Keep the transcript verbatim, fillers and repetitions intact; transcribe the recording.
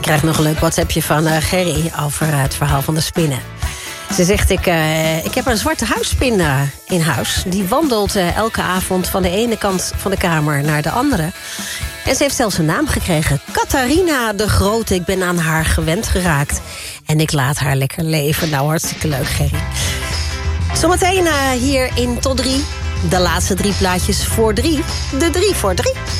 krijg nog een leuk WhatsAppje van uh, Gerry over uh, het verhaal van de spinnen. Ze zegt, ik, uh, ik heb een zwarte huisspin uh, in huis. Die wandelt uh, elke avond van de ene kant van de kamer naar de andere. En ze heeft zelfs een naam gekregen. Catharina de Grote. Ik ben aan haar gewend geraakt. En ik laat haar lekker leven. Nou, hartstikke leuk, Gerry. Zometeen uh, hier in Tot drie. De laatste drie plaatjes voor drie. De drie voor drie.